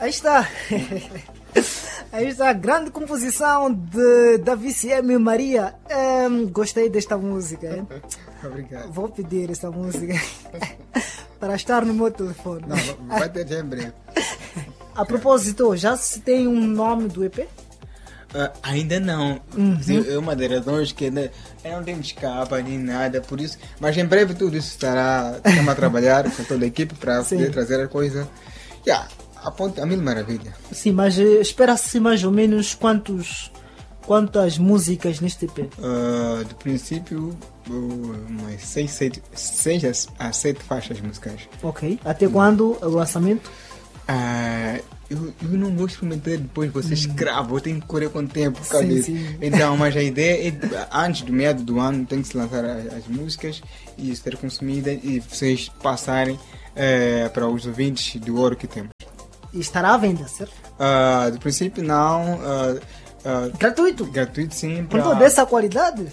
Aí está. Aí está a grande composição da VCM Maria. Gostei desta música. Hein? Obrigado. Vou pedir essa música para estar no meu telefone. Não, vai ter já em breve. A propósito, já se tem um nome do EP? Ainda não. É uma das razões que ainda não temos capa nem nada, por isso. Mas em breve tudo isso estamos a trabalhar com toda a equipe para poder trazer a coisa. A mil maravilha. Sim, mas espera-se mais ou menos quantas músicas neste EP? De princípio, umas 6 a 7 faixas musicais. Ok. Até quando o lançamento? Eu não vou experimentar depois você escravo, eu tenho que correr com o tempo. Sim. Então, mas a ideia é antes do meado do ano tem que se lançar as músicas e ser consumida e vocês passarem para os ouvintes do ouro que temos. E estará à venda, certo? De princípio não. Gratuito? Gratuito sim. Com toda essa qualidade?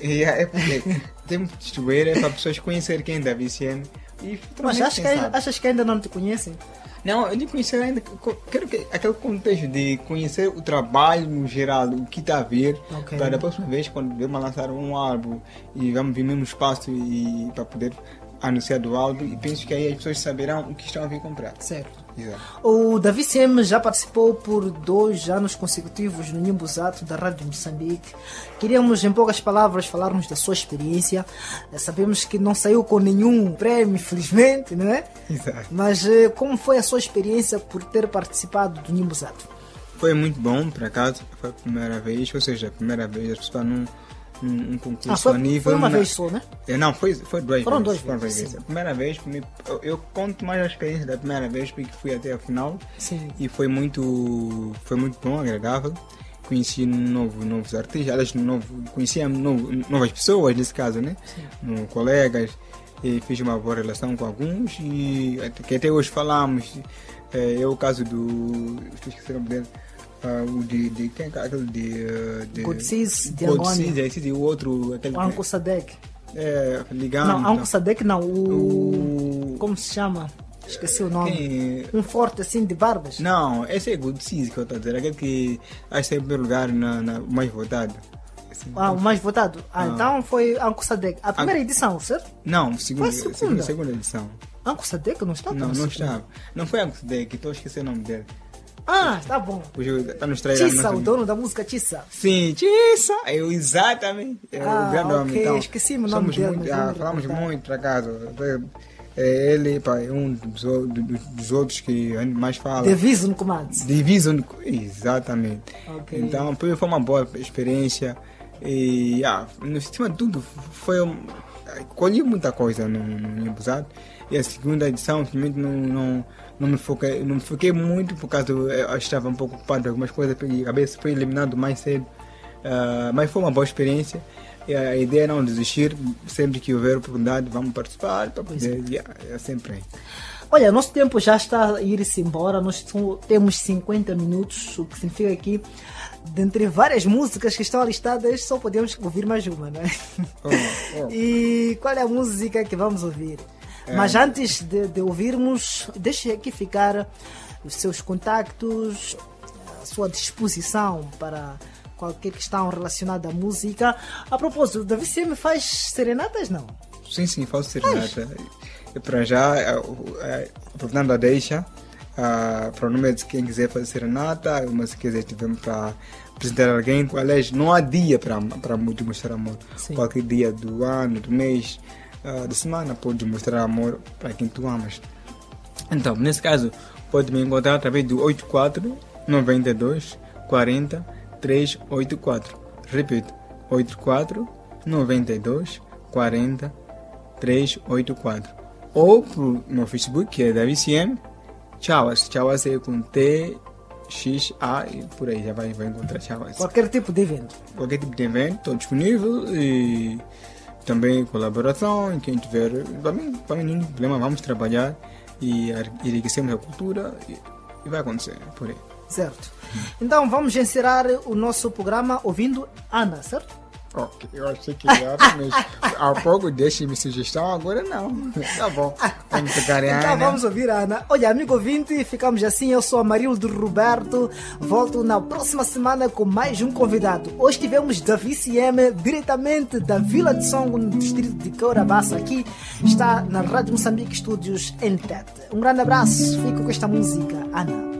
Temos que distribuir para pessoas conhecerem quem é da VCM. Mas achas que ainda não te conhecem? Não, eu nem conheci ainda. Quero que aquele contexto de conhecer o trabalho no geral, o que está a ver, para da próxima vez, quando vamos lançar um álbum e vamos vir mesmo espaço para poder anunciar do álbum, e penso que aí as pessoas saberão o que estão a vir comprar. Certo. Exato. O Davi CM já participou por 2 anos consecutivos no Nimbuzato da Rádio Moçambique. Queríamos, em poucas palavras, falarmos da sua experiência. Sabemos que não saiu com nenhum prémio, infelizmente, não é? Exato. Mas como foi a sua experiência por ter participado do Nimbuzato? Foi muito bom, por acaso. Foi a primeira vez, ou seja, a primeira vez a pessoa num concurso a nível... Foi uma vez só, né? Não, foi 2 Foram vezes. 2 vezes. A primeira vez, eu conto mais a experiência da primeira vez, porque fui até a final. Sim. E foi muito bom, agradável. Conheci novos artistas, conheci novas pessoas, nesse caso, né? Colegas, e fiz uma boa relação com alguns, e que até hoje falamos. O caso do... esqueci o nome dele. Quem é aquele de Godsis de Angônia. Esse de outro, aquele o Anko Sadek. Ligando. Não, Anko Sadek não, como se chama? Esqueci o nome. Um forte assim de barbas. Não, esse é Godsis que eu estou a dizer, aquele que acho que é em primeiro lugar o mais votado. Assim, o mais votado? Então foi Anko Sadek. A primeira edição, certo? Não, segunda edição. Anko Sadek não estava? Não estava. Não foi Anko Sadek, estou a esquecer o nome dele. Tá bom. Está nos Tissa, o dono da música Tissa. Sim, Tissa, exatamente. O grande homem. Então, esqueci-me o nome dele. Falamos muito, por acaso. Ele é um dos outros que a gente mais fala. Division Command. Exatamente. Então, foi uma boa experiência. E, no cima de tudo, colhi muita coisa no Nimbuzato. E a segunda edição, simplesmente não me foquei muito, por causa eu estava um pouco ocupado com algumas coisas e a cabeça foi eliminado mais cedo. Mas foi uma boa experiência. E a ideia é não desistir, sempre que houver oportunidade, vamos participar para poder. É sempre aí. Olha, nosso tempo já está a ir-se embora, nós temos 50 minutos, o que significa que, dentre várias músicas que estão listadas, só podemos ouvir mais uma, não é? E qual é a música que vamos ouvir? Mas antes de ouvirmos, deixe aqui ficar os seus contactos, a sua disposição para qualquer questão relacionada à música. A propósito, Davi CM faz serenatas, não? Sim, faço serenata. Para já, aproveitando a deixa, para o número de quem quiser fazer serenata, mas se quiser tivemos para apresentar alguém, aliás, não há dia para mostrar amor. Sim. Qualquer dia do ano, do mês, da semana pode mostrar amor para quem tu amas. Então, nesse caso, pode me encontrar através do 84 92 40 384. Repito, 84 92 40 384. Ou pro meu Facebook, que é Davi CM, Chawas é com T, X, A e por aí já vai encontrar Chawas. Qualquer tipo de evento. Estou disponível e também colaboração, quem tiver, para mim nenhum problema, vamos trabalhar e enriquecemos a cultura e vai acontecer por aí. Certo. Então vamos encerrar o nosso programa ouvindo Ana, certo? Ok, eu achei que era, mas há pouco deixe-me sugestão, agora não. Tá bom, vamos tocar em Então Ana. vamos ouvir a Ana. Olha, amigo ouvinte, ficamos assim. Eu sou a Marildo Roberto. Volto na próxima semana com mais um convidado. Hoje tivemos Davi CM, diretamente da Vila de Songo, no distrito de Caurabassa. Aqui está na Rádio Moçambique Estúdios em Tete. Um grande abraço, fico com esta música, Ana.